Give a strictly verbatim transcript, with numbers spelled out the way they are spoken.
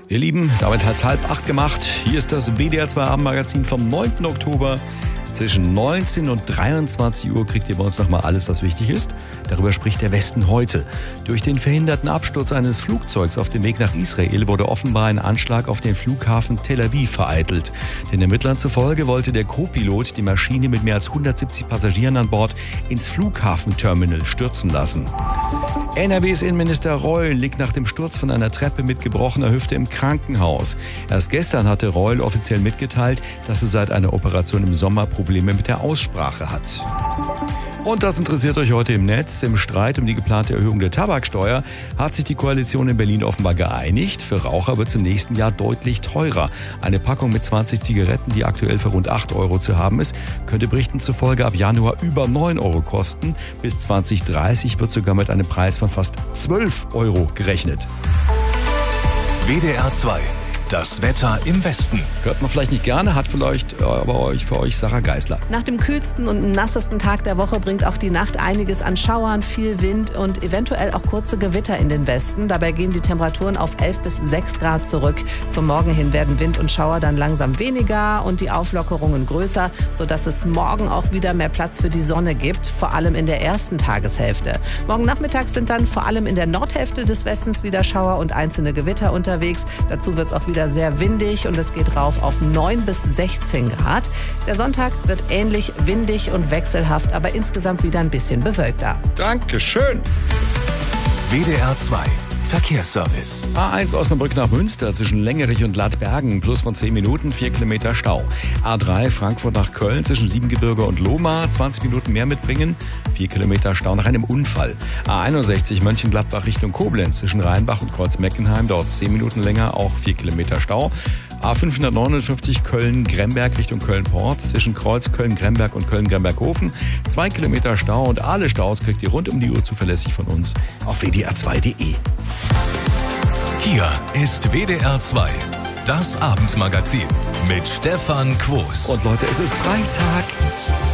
Ihr Lieben, damit hat's halb acht gemacht. Hier ist das W D R zwei Abendmagazin vom neunten Oktober. Zwischen neunzehn und dreiundzwanzig Uhr kriegt ihr bei uns nochmal alles, was wichtig ist. Darüber spricht der Westen heute. Durch den verhinderten Absturz eines Flugzeugs auf dem Weg nach Israel wurde offenbar ein Anschlag auf den Flughafen Tel Aviv vereitelt. Den Ermittlern zufolge wollte der Co-Pilot die Maschine mit mehr als hundertsiebzig Passagieren an Bord ins Flughafenterminal stürzen lassen. N R Ws Innenminister Reul liegt nach dem Sturz von einer Treppe mit gebrochener Hüfte im Krankenhaus. Erst gestern hatte Reul offiziell mitgeteilt, dass er seit einer Operation im Sommer Probleme mit der Aussprache hat. Und das interessiert euch heute im Netz. Im Streit um die geplante Erhöhung der Tabaksteuer hat sich die Koalition in Berlin offenbar geeinigt. Für Raucher wird es im nächsten Jahr deutlich teurer. Eine Packung mit zwanzig Zigaretten, die aktuell für rund acht Euro zu haben ist, könnte Berichten zufolge ab Januar über neun Euro kosten. Bis zwanzig dreißig wird sogar mit einem Preis von fast zwölf Euro gerechnet. W D R zwei. Das Wetter im Westen. Hört man vielleicht nicht gerne, hat vielleicht aber euch für euch Sarah Geisler. Nach dem kühlsten und nassesten Tag der Woche bringt auch die Nacht einiges an Schauern, viel Wind und eventuell auch kurze Gewitter in den Westen. Dabei gehen die Temperaturen auf elf bis sechs Grad zurück. Zum Morgen hin werden Wind und Schauer dann langsam weniger und die Auflockerungen größer, sodass es morgen auch wieder mehr Platz für die Sonne gibt, vor allem in der ersten Tageshälfte. Morgen Nachmittag sind dann vor allem in der Nordhälfte des Westens wieder Schauer und einzelne Gewitter unterwegs. Dazu wird es auch wieder wieder sehr windig und es geht rauf auf neun bis sechzehn Grad. Der Sonntag wird ähnlich windig und wechselhaft, aber insgesamt wieder ein bisschen bewölkter. Dankeschön. W D R zwei Verkehrsservice. A eins Osnabrück nach Münster zwischen Längerich und Ladbergen, plus von zehn Minuten, vier Kilometer Stau. A drei Frankfurt nach Köln zwischen Siebengebirge und Lohmar, zwanzig Minuten mehr mitbringen, vier Kilometer Stau nach einem Unfall. A einundsechzig Mönchengladbach Richtung Koblenz zwischen Rheinbach und Kreuz-Meckenheim, dort zehn Minuten länger, auch vier Kilometer Stau. A fünfhundertneunundfünfzig Köln-Gremberg Richtung Köln-Port zwischen Kreuz Köln-Gremberg und Köln-Gremberg-Hofen. Zwei Kilometer Stau und alle Staus kriegt ihr rund um die Uhr zuverlässig von uns auf w d r zwei punkt de. Hier ist W D R zwei, das Abendmagazin mit Stefan Quos. Und Leute, es ist Freitag.